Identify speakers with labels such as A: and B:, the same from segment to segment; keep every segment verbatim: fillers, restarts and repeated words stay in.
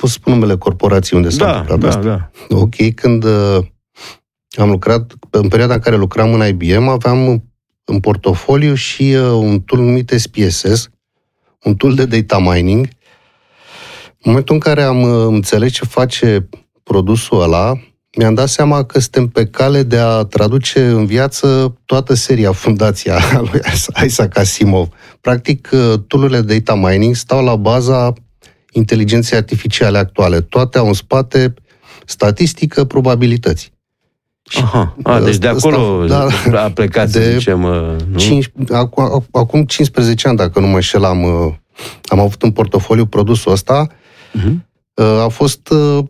A: pot spun numele corporației unde s-a
B: da,
A: întâmplat
B: da,
A: asta.
B: Da.
A: Ok, când uh, am lucrat, în perioada în care lucram în I B M, aveam în portofoliu și uh, un tool numit S P S S, un tool de data mining. În momentul în care am uh, înțeles ce face produsul ăla, mi-am dat seama că suntem pe cale de a traduce în viață toată seria Fundația lui Isaac Asimov. Practic, tool-urile de data mining stau la baza inteligenței artificiale actuale. Toate au în spate statistică, probabilități.
B: Aha, a, deci de acolo
A: da,
B: a plecat,
A: de
B: să zicem, nu?
A: cinci, acum, acum cincisprezece ani, dacă nu mă înșel, am, am avut în portofoliu produsul ăsta. Uh-huh. A fost...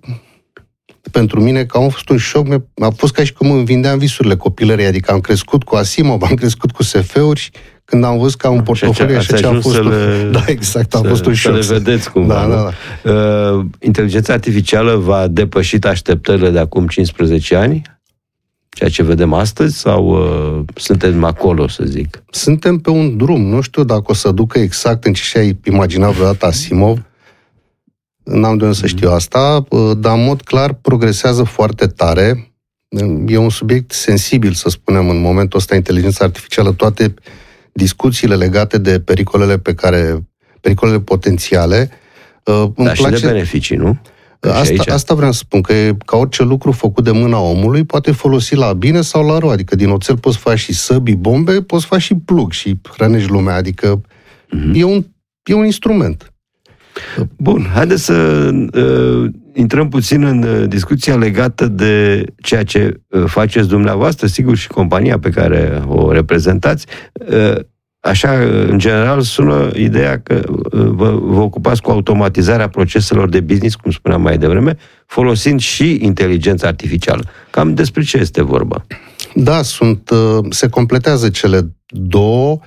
A: pentru mine, că a fost un șoc, a fost ca și cum îmi vindeam visurile copilării, adică am crescut cu Asimov, am crescut cu S F-uri și când am văzut că am un portofoliu, așa ce a fost...
B: Le,
A: da, exact, a
B: să,
A: fost un șoc.
B: Să le vedeți cumva.
A: Da, da, da.
B: Uh, inteligența artificială va depăși așteptările de acum cincisprezece ani? Ceea ce vedem astăzi? Sau uh, suntem acolo, să zic?
A: Suntem pe un drum. Nu știu dacă o să ducă exact în ce și-ai imaginat vreodată Asimov. N-am de unde să știu asta, dar în mod clar progresează foarte tare. E un subiect sensibil, să spunem, în momentul ăsta, inteligența artificială, toate discuțiile legate de pericolele pe care, pericolele potențiale.
B: Dar place... și de beneficii, nu?
A: Asta, asta vreau să spun, că e, ca orice lucru făcut de mâna omului, poate folosi la bine sau la rău. Adică din oțel poți face și săbii, bombe, poți face și plug și hrănești lumea. Adică mm-hmm. e, un, e un instrument.
B: Bun, haideți să uh, intrăm puțin în uh, discuția legată de ceea ce uh, faceți dumneavoastră, sigur, și compania pe care o reprezentați. Uh, așa, în general, sună ideea că uh, vă, vă ocupați cu automatizarea proceselor de business, cum spuneam mai devreme, folosind și inteligența artificială. Cam despre ce este vorba? Da, sunt, uh, se completează cele două.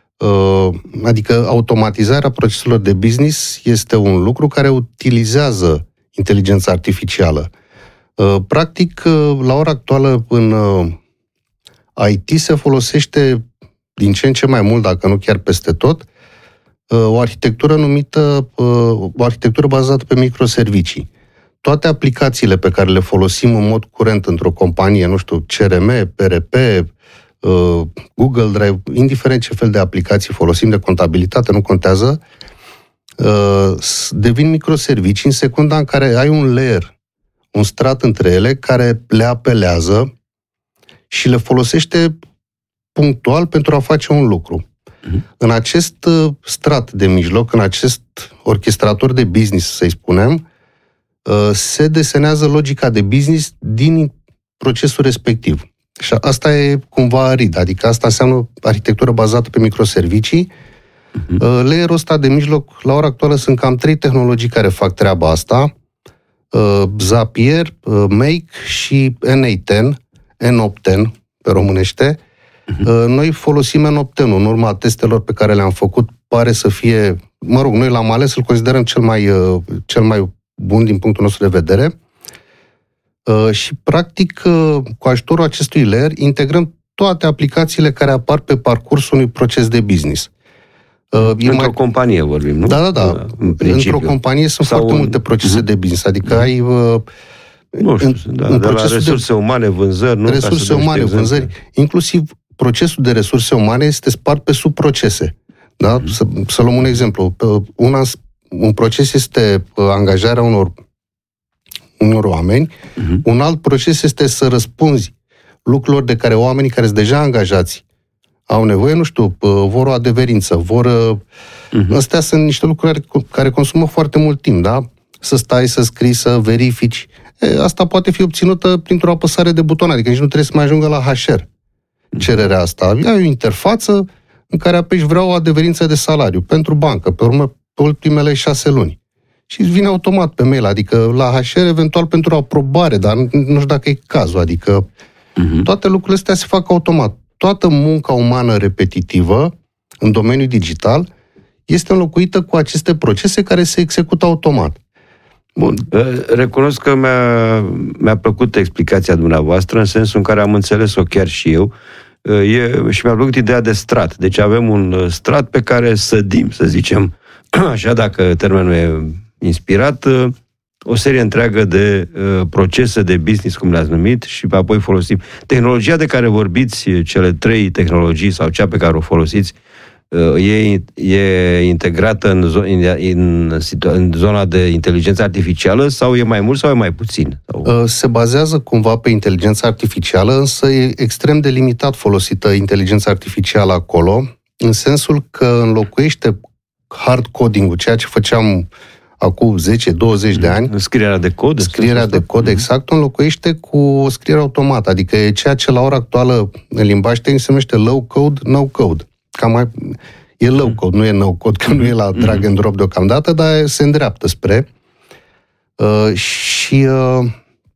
A: Adică automatizarea proceselor de business este un lucru care utilizează inteligența artificială. Practic, la ora actuală, în I T se folosește din ce în ce mai mult, dacă nu chiar peste tot, o arhitectură numită, o arhitectură bazată pe microservicii. Toate aplicațiile pe care le folosim în mod curent într-o companie, nu știu, C R M, P R P, Google Drive, indiferent ce fel de aplicații folosim, de contabilitate, nu contează, devin microservicii în secunda în care ai un layer, un strat între ele, care le apelează și le folosește punctual pentru a face un lucru. Uh-huh. În acest strat de mijloc, în acest orchestrator de business, să-i spunem, se desenează logica de business din procesul respectiv. Și asta e cumva A R I D, adică asta înseamnă arhitectură bazată pe microservicii. Uh-huh. Layerul ăsta de mijloc, la ora actuală, sunt cam trei tehnologii care fac treaba asta. Zapier, Make și N A zece, N opt zece pe românește. Uh-huh. Noi folosim N opt zece, în urma testelor pe care le-am făcut, pare să fie, mă rog, noi l-am ales, îl considerăm cel mai, cel mai bun din punctul nostru de vedere. Uh, și, practic, uh, cu ajutorul acestui layer, integrăm toate aplicațiile care apar pe parcursul unui proces de business. Uh,
B: Într-o mai... companie vorbim, nu?
A: Da, da, da. În Într-o companie sunt Sau foarte un... multe procese uh-huh. de business. Adică uh-huh. ai... Uh,
B: nu știu, în, da, în de la resurse de... umane, vânzări, nu?
A: Resurse umane, vânzări. Inclusiv procesul de resurse umane este spart pe subprocese. Da? Uh-huh. Să, să luăm un exemplu. Una, un proces este angajarea unor unor oameni. Uh-huh. Un alt proces este să răspunzi lucrurilor de care oamenii care sunt deja angajați au nevoie, nu știu, vor o adeverință, vor... Uh-huh. Astea sunt niște lucruri care consumă foarte mult timp, da? Să stai, să scrii, să verifici. E, asta poate fi obținută printr-o apăsare de buton, adică nici nu trebuie să mai ajungă la H R. Cererea asta. Ai o interfață în care apeși vreau o adeverință de salariu pentru bancă, pe urmă, pe ultimele șase luni. Și îți vine automat pe mail, adică la H R, eventual pentru aprobare, dar nu știu dacă e cazul, adică uh-huh. toate lucrurile astea se fac automat. Toată munca umană repetitivă în domeniul digital este înlocuită cu aceste procese care se execută automat.
B: Bun, recunosc că mi-a, mi-a plăcut explicația dumneavoastră, în sensul în care am înțeles-o chiar și eu, e, și mi-a plăcut ideea de strat. Deci avem un strat pe care sădim, să zicem, așa, dacă termenul e inspirat, o serie întreagă de uh, procese de business, cum le-ați numit, și apoi folosim. Tehnologia de care vorbiți, cele trei tehnologii sau cea pe care o folosiți, uh, e, e integrată în, zo- în, în, în zona de inteligență artificială sau e mai mult sau e mai puțin? Sau...
A: Se bazează cumva pe inteligența artificială, însă e extrem de limitat folosită inteligența artificială acolo, în sensul că înlocuiește hard coding-ul, ceea ce făceam acum zece douăzeci de ani.
B: Scrierea de cod?
A: Scrierea de cod, exact, o înlocuiește cu o scriere automată, adică e ceea ce la ora actuală în limbaj tehnic se numește low code, no code. Cam mai... E low code, nu e no code, că nu e la drag and drop deocamdată, dar se îndreaptă spre. Uh, și uh,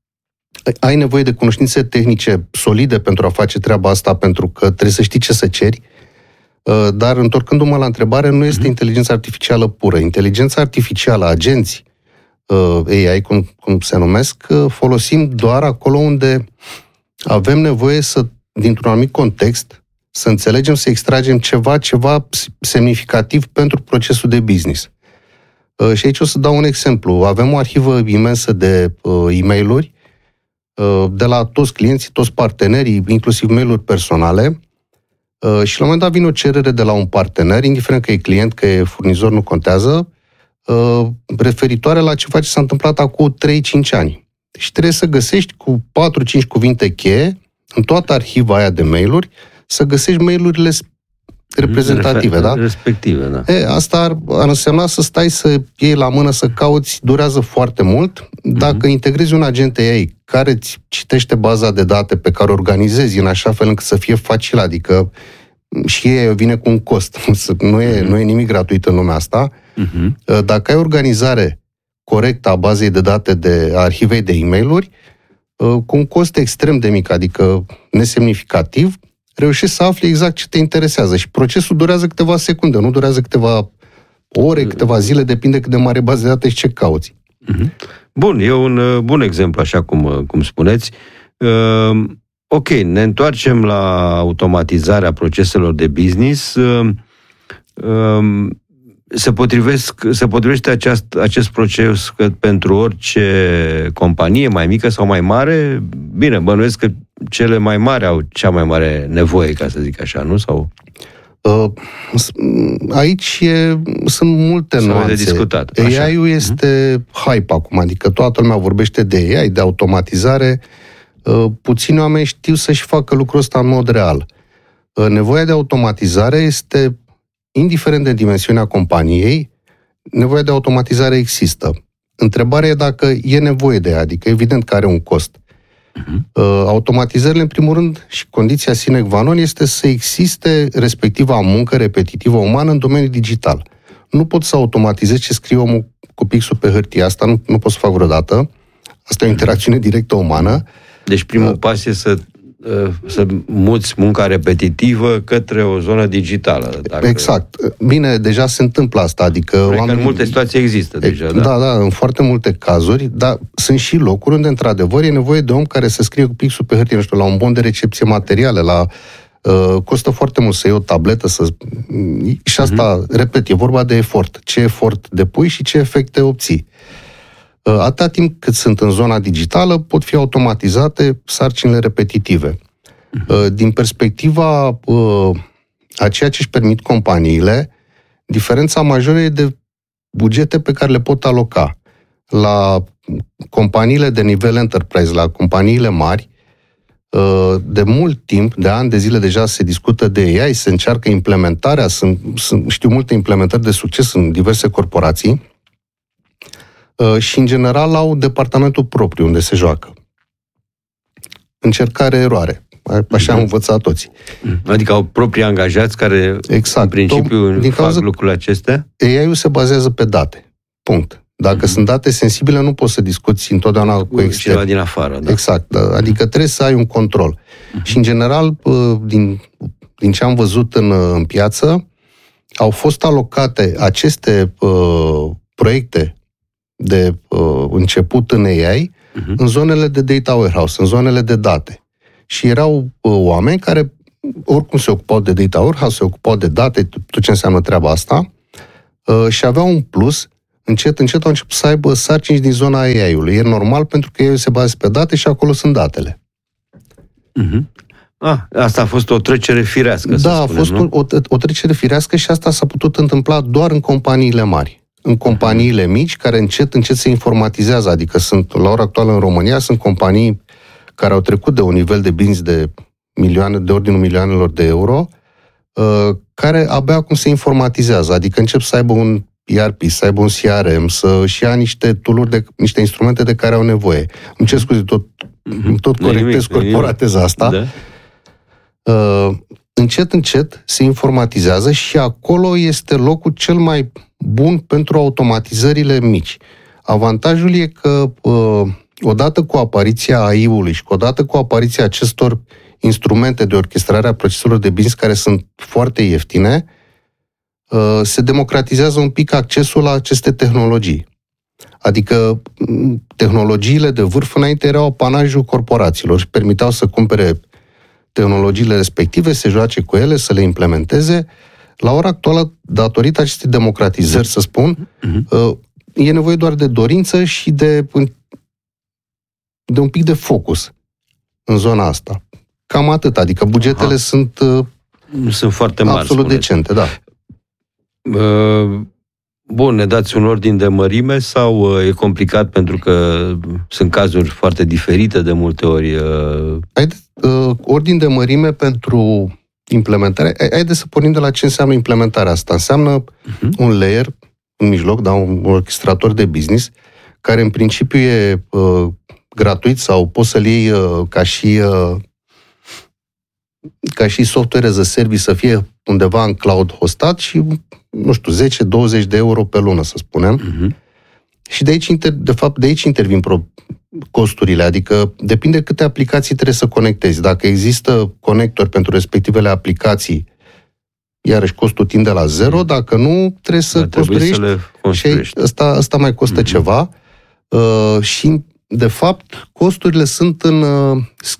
A: ai nevoie de cunoștințe tehnice solide pentru a face treaba asta, pentru că trebuie să știi ce să ceri. Uh, dar, întorcându-mă la întrebare, nu este inteligența artificială pură. Inteligența artificială, agenți uh, A I, cum, cum se numesc, uh, folosim doar acolo unde avem nevoie să, dintr-un anumit context, să înțelegem, să extragem ceva, ceva semnificativ pentru procesul de business. Uh, și aici o să dau un exemplu. Avem o arhivă imensă de uh, e-mail-uri uh, de la toți clienții, toți partenerii, inclusiv mail-uri personale, uh, și la un moment dat vine o cerere de la un partener, indiferent că e client, că e furnizor, nu contează, uh, referitoare la ceva ce s-a întâmplat acum trei cinci ani. Și trebuie să găsești cu patru cinci cuvinte cheie în toată arhiva aia de mail-uri, să găsești mail-urile reprezentative, da?
B: Respective, da.
A: E, asta ar, ar însemna să stai să iei la mână, să cauți, durează foarte mult. Dacă uh-huh. integrezi un agent A I care îți citește baza de date pe care o organizezi în așa fel încât să fie facil, adică și ei vine cu un cost, nu e, uh-huh. nu e nimic gratuit în lumea asta. Uh-huh. Dacă ai organizare corectă a bazei de date de a arhivei de e-mail-uri, cu un cost extrem de mic, adică nesemnificativ, reușești să afli exact ce te interesează și procesul durează câteva secunde, nu durează câteva ore, câteva zile, depinde cât de mare bază de date și ce cauți.
B: Bun, e un uh, bun exemplu, așa cum, uh, cum spuneți. Uh, ok, ne întoarcem la automatizarea proceselor de business. Uh, uh, se, potrivesc, se potrivește aceast, acest proces că pentru orice companie, mai mică sau mai mare? Bine, bănuiesc că cele mai mari au cea mai mare nevoie, ca să zic așa, nu? Sau...
A: Aici e, sunt multe
B: S-au
A: nuanțe.
B: de discutat.
A: A I-ul este uh-huh. hype acum, adică toată lumea vorbește de A I, de automatizare. Puțini oameni știu să-și facă lucrul ăsta în mod real. Nevoia de automatizare este, indiferent de dimensiunea companiei, nevoia de automatizare există. Întrebarea e dacă e nevoie de ea, adică evident că are un cost. Uh-huh. Automatizările, în primul rând, și condiția sine qua non este să existe respectiva muncă repetitivă umană în domeniul digital. Nu pot să automatizez ce scrie omul cu pixul pe hârtie, asta nu, nu pot să fac vreodată. Asta e o interacțiune directă umană.
B: Deci primul uh, pas e să, uh, să muți munca repetitivă către o zonă digitală. Dacă...
A: Exact. Bine, deja se întâmplă asta, adică...
B: Oamenii... în multe situații există deja, da?
A: Da, da, în foarte multe cazuri, dar sunt și locuri unde, într-adevăr, e nevoie de om care să scrie cu pixul pe hârtie, nu știu, la un bon de recepție materiale, la... Uh, costă foarte mult să iei o tabletă, să... Și asta, uh-huh. repet, e vorba de efort. Ce efort depui și ce efecte obții. Uh, atâta timp cât sunt în zona digitală, pot fi automatizate sarcinile repetitive. Uh-huh. Uh, din perspectiva uh, a ceea ce își permit companiile, diferența majoră e de bugete pe care le pot aloca. La companiile de nivel enterprise, la companiile mari, de mult timp, de ani de zile deja se discută de A I, se încearcă implementarea, sunt, sunt, știu multe implementări de succes în diverse corporații și, în general, au departamentul propriu unde se joacă. Încercare-eroare. Așa am învățat toți.
B: Adică au proprii angajați care, exact. în principiu, din fac lucrurile acestea?
A: A I-ul se bazează pe date. Punct. Dacă mm-hmm. sunt date sensibile, nu poți să discuți întotdeauna cu extern.
B: Ceva din afară, da.
A: Exact. Adică trebuie să ai un control. Mm-hmm. Și, în general, din, din ce am văzut în, în piață, au fost alocate aceste uh, proiecte de uh, început în A I mm-hmm. în zonele de data warehouse, în zonele de date. Și erau uh, oameni care oricum se ocupau de data warehouse, se ocupau de date, tot ce înseamnă treaba asta, uh, și aveau un plus încet, încet au început să aibă sarcini din zona A I-ului. E normal pentru că ei se bazează pe date și acolo sunt datele.
B: Uh-huh. Ah, asta a fost o trecere firească,
A: Da,
B: să spunem,
A: a fost
B: nu?
A: o, o trecere firească și asta s-a putut întâmpla doar în companiile mari. În companiile mici, care încet, încet se informatizează, adică sunt, la ora actuală în România, sunt companii care au trecut de un nivel de business de milioane, de ordinul milioanelor de euro, care abia acum se informatizează, adică încep să aibă un E R P, să aibă un C R M, să-și ia niște tool-uri, de, niște instrumente de care au nevoie. Îmi cer scuze, tot, tot corectez corporateza asta.
B: Da.
A: Uh, încet, încet se informatizează și acolo este locul cel mai bun pentru automatizările mici. Avantajul e că uh, odată cu apariția A I-ului și odată cu apariția acestor instrumente de orchestrare a proceselor de business care sunt foarte ieftine, uh, se democratizează un pic accesul la aceste tehnologii. Adică tehnologiile de vârf înainte erau apanajul corporațiilor și permiteau să cumpere tehnologiile respective, se joace cu ele, să le implementeze. La ora actuală, datorită acestei democratizări, să spun, uh-huh. e nevoie doar de dorință și de, de un pic de focus în zona asta. Cam atât. Adică bugetele Aha. sunt,
B: nu sunt foarte mari,
A: absolut
B: spuneți.
A: decente, da.
B: Uh, bun, ne dați un ordin de mărime sau e complicat pentru că sunt cazuri foarte diferite de multe ori? Uh...
A: Haideți, uh, ordin de mărime pentru implementare. Haideți să pornim de la ce înseamnă implementarea asta. Înseamnă uh-huh. un layer în mijloc, da, un orchestrator de business, care în principiu e uh, gratuit sau poți să-l iei uh, ca și uh, ca și software as a service, să fie undeva în cloud hostat și, nu știu, zece douăzeci de euro pe lună, să spunem. Uh-huh. Și de aici, de fapt, de aici intervin pro- costurile, adică depinde câte aplicații trebuie să conectezi. Dacă există conectori pentru respectivele aplicații, iarăși costul tinde la zero, dacă nu, trebuie să construiești. Să le construiești. Și asta, asta mai costă uh-huh. ceva. Uh, și, de fapt, costurile sunt în... Uh,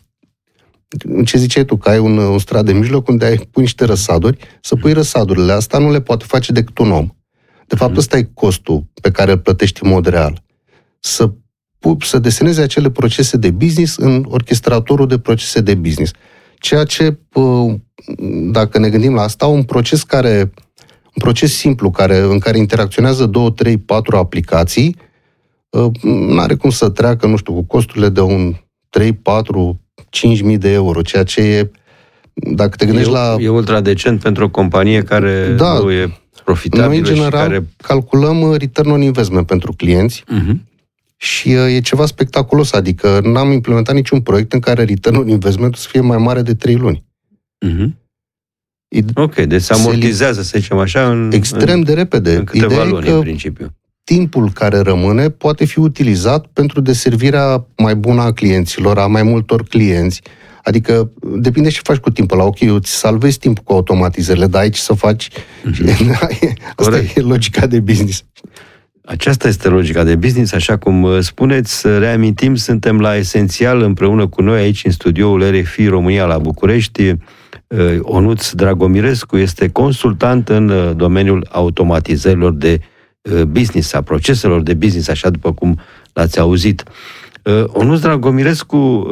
A: ce ziceai tu, că ai un, un strat de mijloc unde ai pui niște răsaduri, să pui răsadurile. Asta nu le poate face decât un om. De fapt, ăsta e costul pe care îl plătești în mod real. Să, să desenezi acele procese de business în orchestratorul de procese de business. Ceea ce, dacă ne gândim la asta, un proces care, un proces simplu care, în care interacționează două, trei, patru aplicații, nu are cum să treacă, nu știu, cu costurile de un trei, patru, cinci mii de euro, ceea ce e, dacă te gândești
B: e,
A: la...
B: E ultra decent pentru o companie care
A: da,
B: nu e profitabilă.
A: Noi, în general,
B: și care...
A: calculăm return on investment pentru clienți uh-huh. și e ceva spectaculos, adică n-am implementat niciun proiect în care return on investment să fie mai mare de trei luni.
B: Uh-huh. Ok, deci se amortizează, să zicem așa, în,
A: extrem
B: în,
A: de repede.
B: În câteva
A: Ideea
B: luni, în principiu.
A: Timpul care rămâne poate fi utilizat pentru deservirea mai bună a clienților, a mai multor clienți. Adică depinde ce faci cu timpul. La ok, eu îți salvezi timpul cu automatizările, dar aici să faci... Mm-hmm. Asta e logica de business.
B: Aceasta este logica de business, așa cum spuneți. Să reamintim, suntem la Esențial împreună cu noi aici în studioul R F I România la București. Onuț Dragomirescu este consultant în domeniul automatizărilor de business, a proceselor de business, așa după cum l-ați auzit. Onuț Dragomirescu,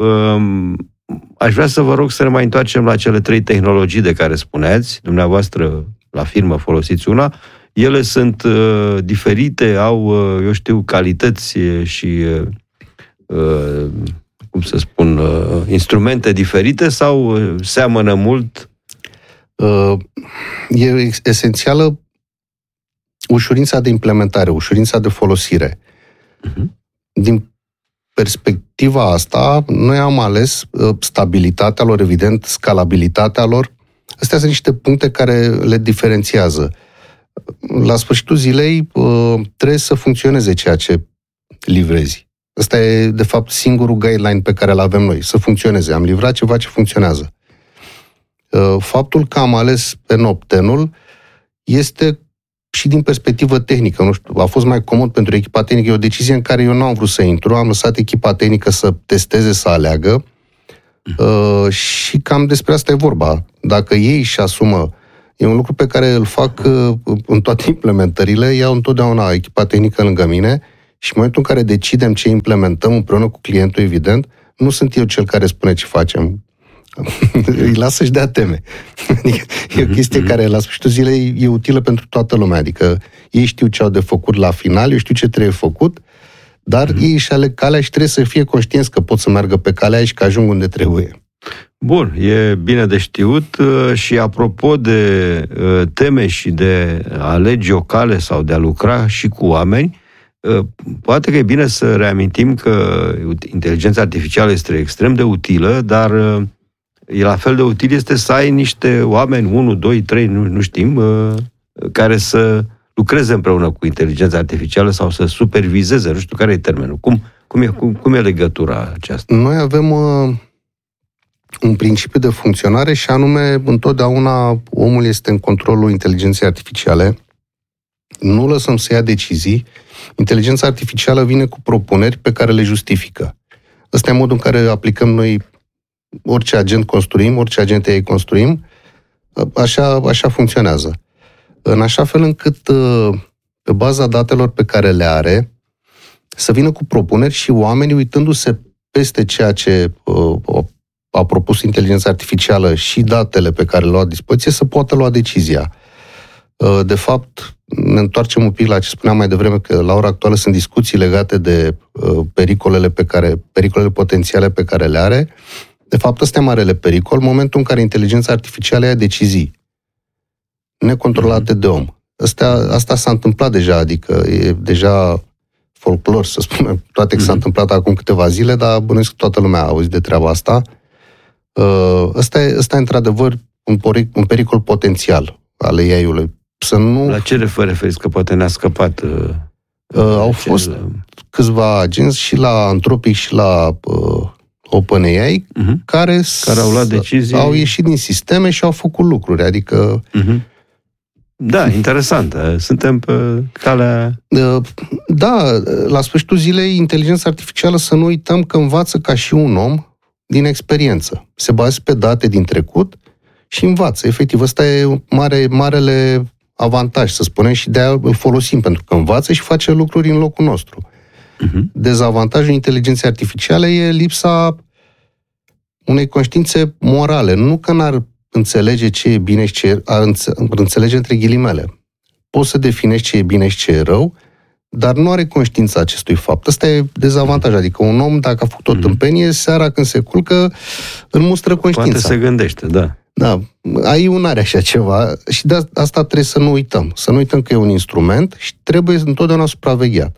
B: aș vrea să vă rog să ne mai întoarcem la cele trei tehnologii de care spuneați. Dumneavoastră, la firmă, folosiți una. Ele sunt uh, diferite, au, uh, eu știu, calități și, uh, cum să spun, uh, instrumente diferite sau uh, seamănă mult?
A: Uh, e esențială ușurința de implementare, ușurința de folosire. Uh-huh. Din perspectiva asta, noi am ales uh, stabilitatea lor, evident, scalabilitatea lor. Astea sunt niște puncte care le diferențiază. La sfârșitul zilei uh, trebuie să funcționeze ceea ce livrezi. Ăsta e, de fapt, singurul guideline pe care îl avem noi, să funcționeze. Am livrat ceva ce funcționează. Uh, faptul că am ales Penoptenul este și din perspectivă tehnică, nu știu, a fost mai comod pentru echipa tehnică, e o decizie în care eu nu am vrut să intru, am lăsat echipa tehnică să testeze, să aleagă uh, și cam despre asta e vorba. Dacă ei își asumă E un lucru pe care îl fac în toate implementările, iau întotdeauna echipa tehnică lângă mine și în momentul în care decidem ce implementăm împreună cu clientul, evident, nu sunt eu cel care spune ce facem. Îi lasă și dea teme. Adică e o chestie mm-hmm. care la sfârșitul zilei e utilă pentru toată lumea. Adică ei știu ce au de făcut la final, eu știu ce trebuie făcut, dar mm-hmm. ei își aleg calea și trebuie să fie conștienți că pot să meargă pe calea aia și că ajung unde trebuie.
B: Bun, e bine de știut și apropo de teme și de a alege o cale sau de a lucra și cu oameni, poate că e bine să reamintim că inteligența artificială este extrem de utilă, dar e la fel de util este să ai niște oameni, unu, doi, trei, nu, nu știm, care să lucreze împreună cu inteligența artificială sau să supervizeze, nu știu care e termenul. Cum, cum, e, cum, cum e legătura aceasta?
A: Noi avem uh, un principiu de funcționare și anume, întotdeauna omul este în controlul inteligenței artificiale. Nu lăsăm să ia decizii. Inteligența artificială vine cu propuneri pe care le justifică. Ăsta e modul în care aplicăm noi orice agent construim, orice agent ei construim, așa, așa funcționează. În așa fel încât, pe baza datelor pe care le are, să vină cu propuneri și oamenii, uitându-se peste ceea ce a propus inteligența artificială și datele pe care le au la dispoziție, să poată lua decizia. De fapt, ne întoarcem un pic la ce spuneam mai devreme, că la ora actuală sunt discuții legate de pericolele, pe care, pericolele potențiale pe care le are. De fapt, ăsta e marele pericol, momentul în care inteligența artificială ia decizii necontrolate de om. Asta, asta s-a întâmplat deja, adică e deja folclor, să spunem, toate că s-a întâmplat acum câteva zile, dar bănuiesc că toată lumea a auzit de treaba asta. Ăsta e, ăsta e într-adevăr un, un pericol potențial al A I-ului. Să nu...
B: La ce vă referiți că poate ne-a scăpat? Uh,
A: au ce... fost câțiva agenți și la Anthropic și la uh, OpenAI uh-huh. care,
B: care au luat decizii,
A: au ieșit din sisteme și au făcut lucruri, adică
B: uh-huh. Da, interesant. Suntem pe calea...
A: Da, la sfârșitul zilei, inteligența artificială, să nu uităm că învață ca și un om din experiență. Se bazează pe date din trecut și învață. Efectiv, ăsta e mare, marele avantaj, să spunem, și de-aia îl folosim, pentru că învață și face lucruri în locul nostru. Uh-huh. Dezavantajul inteligenței artificiale e lipsa unei conștiințe morale. Nu că n-ar înțelege ce e bine și ce e, ar înțelege între ghilimele. Poți să definești ce e bine și ce e rău, dar nu are conștiința acestui fapt. Ăsta e dezavantaj. Adică un om, dacă a făcut o tâmpenie, seara când se culcă, îl mustră conștiința.
B: Poate se gândește, da.
A: Da, A I-ul n-are așa ceva și de asta trebuie să nu uităm. Să nu uităm că e un instrument și trebuie întotdeauna supravegheat.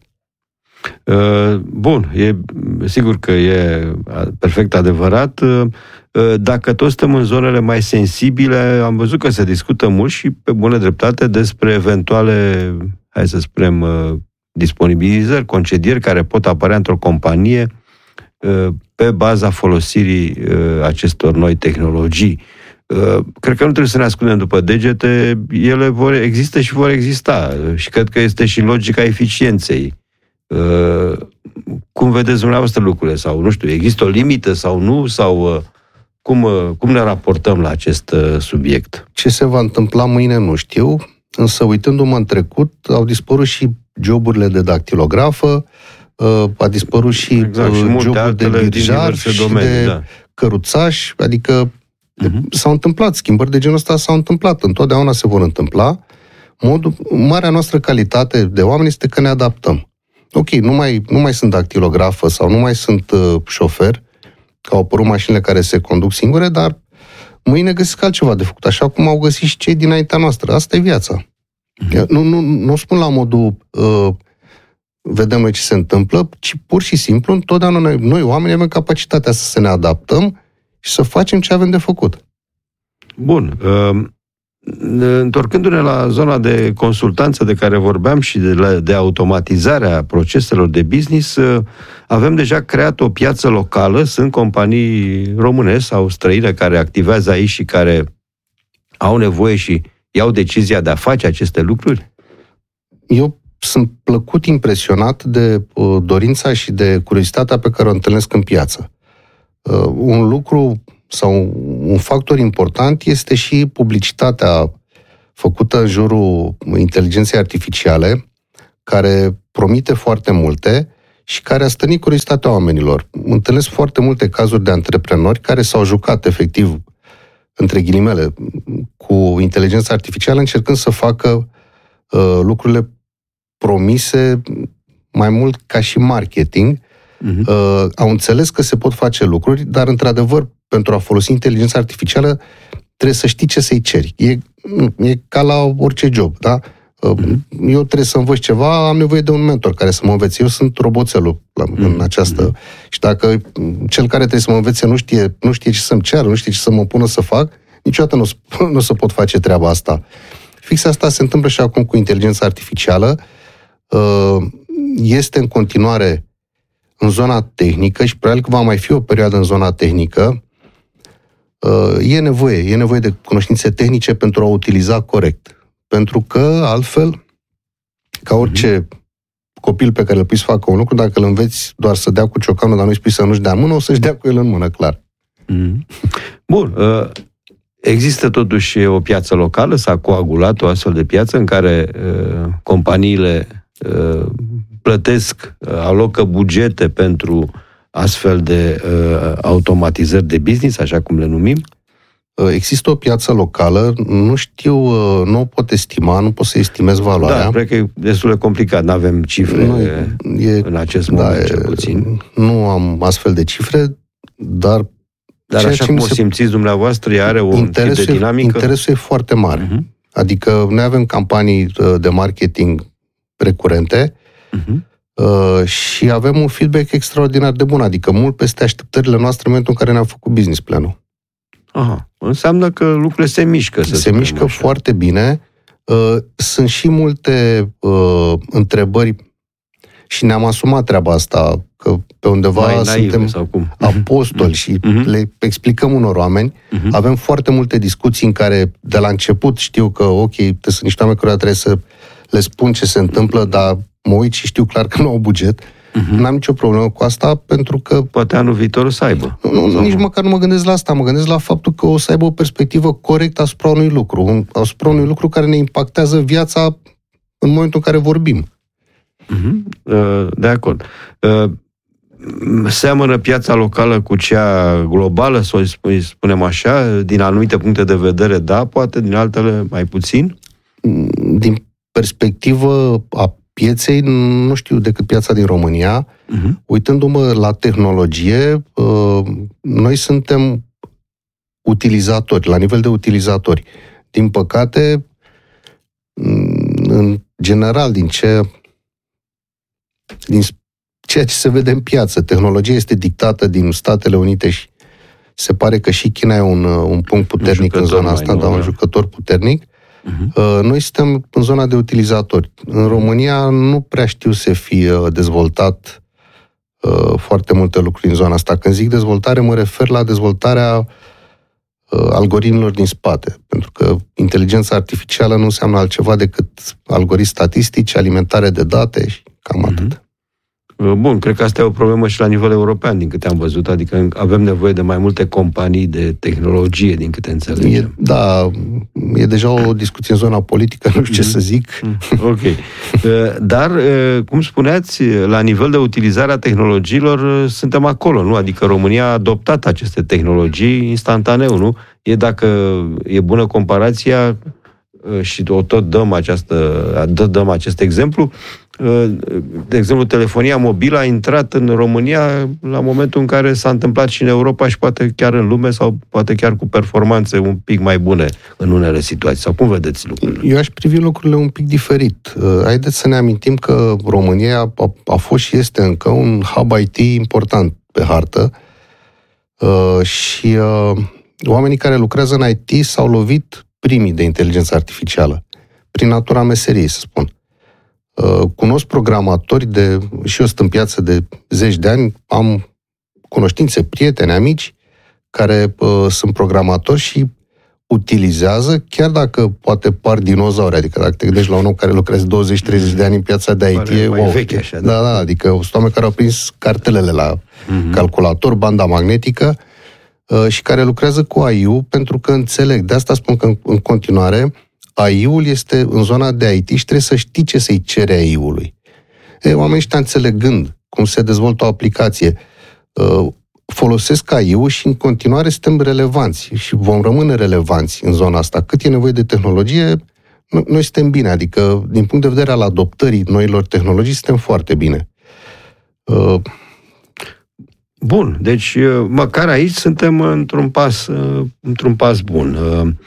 B: Bun, e sigur că e perfect adevărat. Dacă toți suntem în zonele mai sensibile, am văzut că se discută mult și pe bună dreptate despre eventuale, hai să spunem, disponibilizări, concedieri care pot apărea într-o companie pe baza folosirii acestor noi tehnologii. Cred că nu trebuie să ne ascundem după degete, ele vor, există și vor exista și cred că este și logica eficienței. Cum vedeți dumneavoastră lucrurile? Sau, nu știu, există o limită sau nu? Sau cum, cum ne raportăm la acest subiect?
A: Ce se va întâmpla mâine nu știu, însă uitându-mă în trecut, au dispărut și joburile de dactilografă, a dispărut și,
B: exact, și
A: joburi de birjar și domenii, de da. căruțaș, adică uh-huh. s-au întâmplat schimbări de genul ăsta, s-au întâmplat, întotdeauna se vor întâmpla. Modul, marea noastră calitate de oameni este că ne adaptăm. Ok, nu mai, nu mai sunt dactilografă sau nu mai sunt uh, șofer, că au apărut mașinile care se conduc singure, dar mâine găsesc altceva de făcut, așa cum au găsit și cei dinaintea noastră. Asta e viața. Uh-huh. Nu, nu, nu spun la modul uh, vedem noi ce se întâmplă, ci pur și simplu, întotdeauna noi, noi oamenii avem capacitatea să ne adaptăm și să facem ce avem de făcut.
B: Bun. Uh... Întorcându-ne la zona de consultanță de care vorbeam și de, de automatizarea proceselor de business, avem deja creat o piață locală, sunt companii române sau străine care activează aici și care au nevoie și iau decizia de a face aceste lucruri?
A: Eu sunt plăcut impresionat de uh, dorința și de curiozitatea pe care o întâlnesc în piață. Uh, un lucru sau un factor important este și publicitatea făcută în jurul inteligenței artificiale, care promite foarte multe și care a stănit curiozitatea oamenilor. Întâlnesc foarte multe cazuri de antreprenori care s-au jucat efectiv, între ghilimele, cu inteligența artificială, încercând să facă uh, lucrurile promise mai mult ca și marketing. Uh-huh. Uh, au înțeles că se pot face lucruri, dar, într-adevăr, pentru a folosi inteligența artificială, trebuie să știi ce să-i ceri. E, e ca la orice job, da? Uh-huh. Eu trebuie să învăț ceva, am nevoie de un mentor care să mă învețe. Eu sunt roboțelul la, uh-huh. în această... Uh-huh. Și dacă cel care trebuie să mă învețe nu știe, nu știe ce să-mi ceară, nu știe ce să mă pună să fac, niciodată nu, nu o să pot face treaba asta. Fix asta se întâmplă și acum cu inteligența artificială. Este în continuare în zona tehnică și probabil că va mai fi o perioadă în zona tehnică. E nevoie, e nevoie de cunoștințe tehnice pentru a o utiliza corect. Pentru că, altfel, ca orice copil pe care îl pui să facă un lucru, dacă îl înveți doar să dea cu ciocanul, dar nu-i spui să nu-și dea în mână, o să-și dea cu el în mână, clar.
B: Bun. Există totuși o piață locală, s-a coagulat o astfel de piață în care companiile plătesc, alocă bugete pentru astfel de automatizări de business, așa cum le numim?
A: Există o piață locală, nu știu, nu o pot estima, nu pot să estimez valoarea.
B: Da, cred că e destul de complicat, nu avem cifre nu, e, în acest moment, da, cel puțin.
A: Nu am astfel de cifre, dar...
B: Dar așa cum o simțiți dumneavoastră, ea are o tip de dinamică?
A: Interesul e foarte mare. Uh-huh. Adică noi avem campanii de marketing recurente uh-huh. uh, și avem un feedback extraordinar de bun, adică mult peste așteptările noastre în momentul în care ne-am făcut business planul.
B: Aha. Înseamnă că lucrurile se mișcă. Să
A: se mișcă așa. Foarte bine. Uh, sunt și multe uh, întrebări și ne-am asumat treaba asta, că pe undeva
B: mai
A: suntem
B: naive, sau cum?
A: apostoli și uh-huh. le explicăm unor oameni. Uh-huh. Avem foarte multe discuții în care de la început știu că, ok, sunt niște oameni care trebuie să le spun ce se întâmplă, dar mă uit și știu clar că nu au buget. Uh-huh. N-am nicio problemă cu asta, pentru că...
B: Poate anul viitor o să aibă.
A: Nu, nu, nici măcar nu mă gândesc la asta. Mă gândesc la faptul că o să aibă o perspectivă corectă asupra unui lucru. Asupra unui lucru care ne impactează viața în momentul în care vorbim.
B: Uh-huh. De acord. Seamănă piața locală cu cea globală, să o spunem așa, din anumite puncte de vedere, da, poate, din altele mai puțin?
A: Din perspectivă a pieței, nu știu decât piața din România. Uh-huh. Uitându-mă la tehnologie, noi suntem utilizatori, la nivel de utilizatori. Din păcate, în general, din ce din ceea ce se vede în piață, tehnologia este dictată din Statele Unite și se pare că și China e un, un punct puternic în zona asta, dar un jucător puternic. Uh-huh. Noi suntem în zona de utilizatori. În România nu prea știu să fie dezvoltat uh, foarte multe lucruri în zona asta. Când zic dezvoltare, mă refer la dezvoltarea uh, algoritmilor din spate. Pentru că inteligența artificială nu înseamnă altceva decât algoritmi statistici, alimentare de date și cam uh-huh. atât.
B: Bun, cred că asta e o problemă și la nivel european, din câte am văzut, adică avem nevoie de mai multe companii de tehnologie, din câte înțelegem.
A: E, da, e deja o discuție în zona politică, nu știu ce să zic.
B: Ok. Dar, cum spuneați, la nivel de utilizare a tehnologiilor, suntem acolo, nu? Adică România a adoptat aceste tehnologii instantaneu, nu? E dacă e bună comparația și o tot dăm, această, dăm acest exemplu, de exemplu, telefonia mobilă a intrat în România la momentul în care s-a întâmplat și în Europa și poate chiar în lume sau poate chiar cu performanțe un pic mai bune în unele situații. Sau cum vedeți lucrurile?
A: Eu aș privi lucrurile un pic diferit. Haideți să ne amintim că România a, a fost și este încă un hub I T important pe hartă și oamenii care lucrează în I T s-au lovit primii de inteligență artificială, prin natura meseriei, să spun. Cunosc programatori de, și eu sunt în piață de zeci de ani, am cunoștințe, prieteni, amici, care uh, sunt programatori și utilizează, chiar dacă poate par dinozauri, adică dacă te gândești la un om care lucrează douăzeci treizeci de ani în piața de I T, e wow.
B: Veche așa, da.
A: Da, da, adică sunt oameni care au prins cartelele la uh-huh. calculator, banda magnetică uh, și care lucrează cu A I U pentru că înțeleg. De asta spun că în, în continuare A I-ul este în zona de I T și trebuie să știi ce să-i cere A I-ului. E, oamenii ăștia înțelegând cum se dezvoltă o aplicație, folosesc A I-ul și în continuare suntem relevanți și vom rămâne relevanți în zona asta. Cât e nevoie de tehnologie, noi suntem bine, adică din punct de vedere al adoptării noilor tehnologii suntem foarte bine.
B: Bun, deci măcar aici suntem într-un pas, într-un pas bun.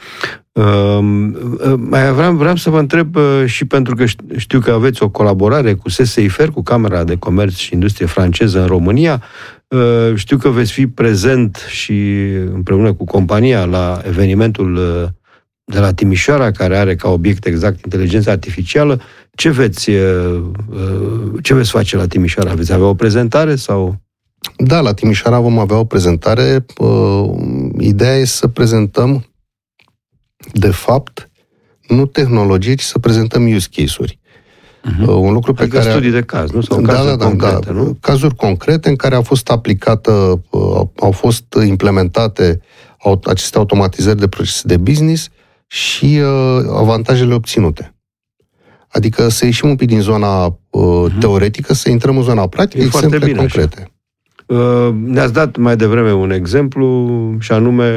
B: Mai vreau, vreau să vă întreb și pentru că știu că aveți o colaborare cu S S I F R, cu Camera de Comerț și Industrie franceză în România. Știu că veți fi prezent și împreună cu compania la evenimentul de la Timișoara, care are ca obiect exact inteligența artificială. Ce veți, ce veți face la Timișoara? Veți avea o prezentare sau...
A: Da, la Timișoara vom avea o prezentare. Ideea e să prezentăm, de fapt, nu tehnologie, ci să prezentăm use case-uri.
B: Uh-huh.
A: Un lucru pe
B: adică
A: care...
B: studii de caz, nu? Sau
A: da,
B: cazuri
A: da,
B: concrete,
A: da,
B: nu?
A: Cazuri concrete în care a fost aplicată, au fost implementate aceste automatizări de procese de business și avantajele obținute. Adică să ieșim un pic din zona uh-huh. teoretică, să intrăm în zona practică, exemple concrete.
B: Așa. Ne-ați dat mai devreme un exemplu și anume,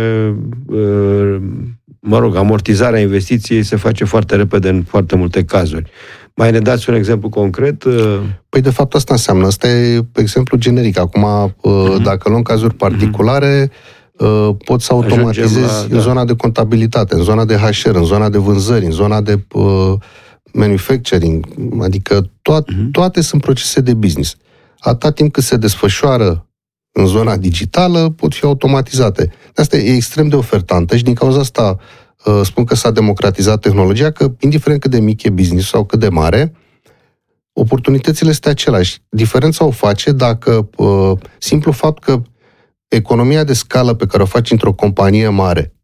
B: mă rog, amortizarea investiției se face foarte repede în foarte multe cazuri. Mai ne dați un exemplu concret?
A: Păi de fapt asta înseamnă, asta e exemplu generic. Acum, uh-huh. dacă luăm cazuri particulare, uh-huh. poți să automatizezi la, în da. zona de contabilitate, în zona de H R, în zona de vânzări, în zona de uh, manufacturing, adică to- uh-huh. toate sunt procese de business. Atâta timp cât se desfășoară în zona digitală, pot fi automatizate. Asta e extrem de ofertantă și din cauza asta uh, spun că s-a democratizat tehnologia, că indiferent cât de mic e business sau cât de mare, oportunitățile sunt aceleași. Diferența o face dacă uh, simplu fapt că economia de scală pe care o faci într-o companie mare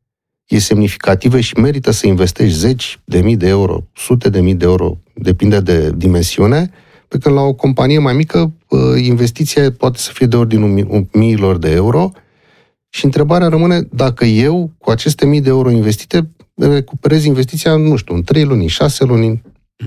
A: e semnificativă și merită să investești zeci de mii de euro, sute de mii de euro, depinde de dimensiune, pe când la o companie mai mică, investiția poate să fie de ordinul miilor de euro și întrebarea rămâne dacă eu, cu aceste mii de euro investite, recuperez investiția, nu știu, în trei luni, în șase luni.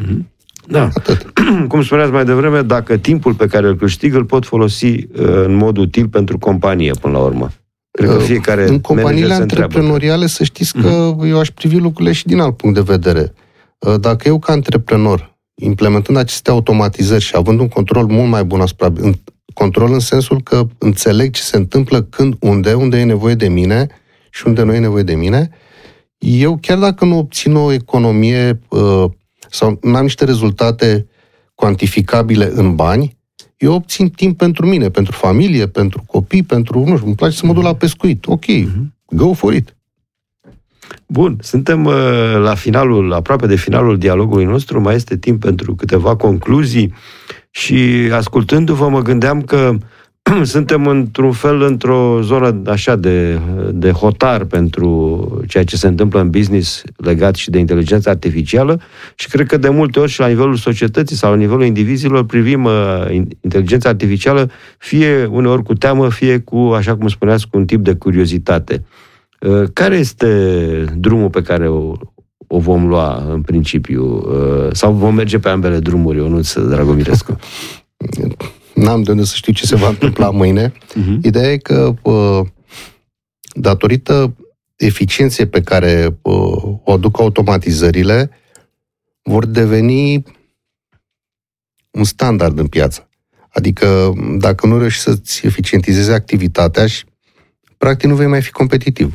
B: Da. Atât. Cum spuneați mai devreme, dacă timpul pe care îl câștig îl pot folosi în mod util pentru companie, până la urmă. Cred că fiecare
A: în companiile antreprenoriale, să știți că uh-huh. eu aș privi lucrurile și din alt punct de vedere. Dacă eu, ca antreprenor, implementând aceste automatizări și având un control mult mai bun asupra... Control în sensul că înțeleg ce se întâmplă când, unde, unde e nevoie de mine și unde nu e nevoie de mine, eu, chiar dacă nu obțin o economie sau nu am niște rezultate cuantificabile în bani, eu obțin timp pentru mine, pentru familie, pentru copii, pentru, nu știu, îmi place să mă duc la pescuit. Ok, go for it.
B: Bun, suntem uh, la finalul, aproape de finalul dialogului nostru, mai este timp pentru câteva concluzii și ascultându-vă mă gândeam că suntem într-un fel într-o zonă așa de, de hotar pentru ceea ce se întâmplă în business legat și de inteligența artificială și cred că de multe ori și la nivelul societății sau la nivelul indivizilor privim uh, inteligența artificială fie uneori cu teamă, fie cu, așa cum spuneați, cu un tip de curiozitate. Care este drumul pe care o, o vom lua în principiu? Sau vom merge pe ambele drumuri, Ionuț Dragomirescu?
A: N-am de unde să știu ce se va întâmpla mâine. Uh-huh. Ideea e că, datorită eficienței pe care o aduc automatizările, vor deveni un standard în piață. Adică, dacă nu reușești să-ți eficientizezi activitatea, și practic nu vei mai fi competitiv.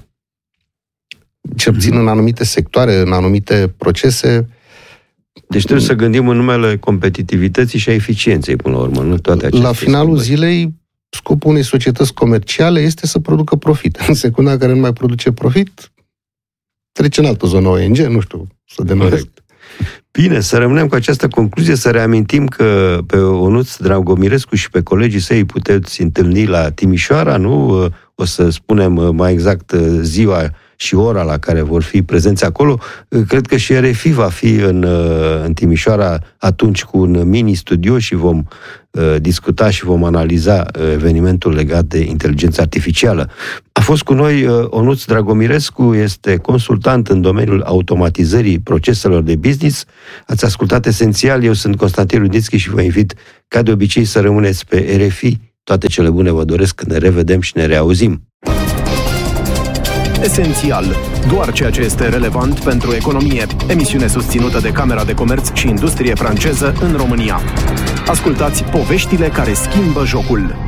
A: Cel puțin în anumite sectoare, în anumite procese.
B: Deci trebuie să gândim în numele competitivității și a eficienței, până la urmă, nu toate aceste
A: La finalul
B: schimbări.
A: zilei, scopul unei societăți comerciale este să producă profit. În secunda în care nu mai produce profit, trece în altă zonă O N G, nu știu, să denumesc.
B: Bine, să rămânem cu această concluzie, să reamintim că pe Ionuț Dragomirescu și pe colegii săi puteți întâlni la Timișoara, nu? O să spunem mai exact ziua și ora la care vor fi prezenți acolo. Cred că și R F I va fi în, în Timișoara atunci cu un mini-studio și vom uh, discuta și vom analiza evenimentul legat de inteligența artificială. A fost cu noi Onuț Dragomirescu, este consultant în domeniul automatizării proceselor de business. Ați ascultat Esențial, eu sunt Constantin Rudnițchi și vă invit, ca de obicei, să rămâneți pe R F I. Toate cele bune vă doresc, ne revedem și ne reauzim.
C: Esențial. Doar ceea ce este relevant pentru economie. Emisiune susținută de Camera de Comerț și Industrie franceză în România. Ascultați poveștile care schimbă jocul.